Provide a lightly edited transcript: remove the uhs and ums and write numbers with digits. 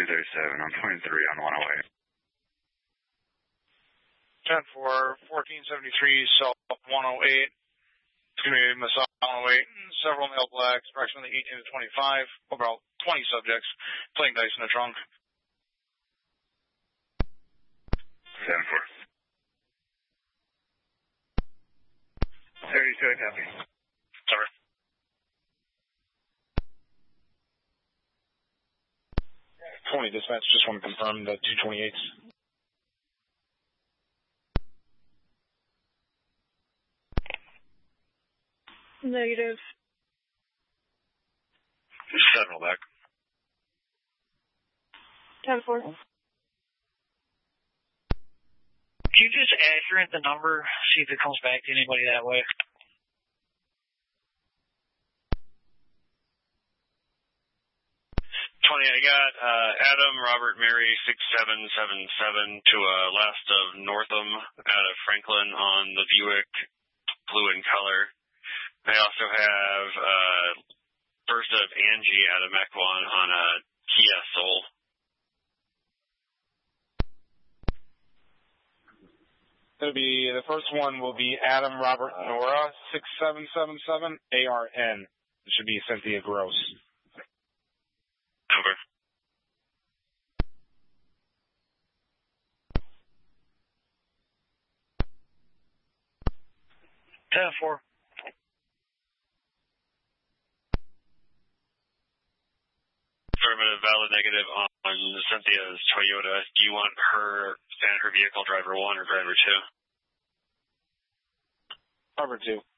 237. I'm 23 on 108. 10-4, 1473 South 108. It's going to be Massage 108. Several male blacks, approximately 18 to 25. About 20 subjects playing dice in the trunk. 7-4. 32, copy. Sorry. Dispatch, just want to confirm the 228s. Negative. 7 back. 10-4. Can you just accurate the number, see if it comes back to anybody that way? I got Adam Robert Mary 6777 to last of Northam out of Franklin on the Buick blue in color. I also have first of Angie out of Mequon on a Kia Soul. The first one will be Adam Robert Nora 6777 ARN. It should be Cynthia Gross. Over. Four. Affirmative, valid, negative on Cynthia's Toyota. Do you want her vehicle driver 1 or driver 2? Driver 2.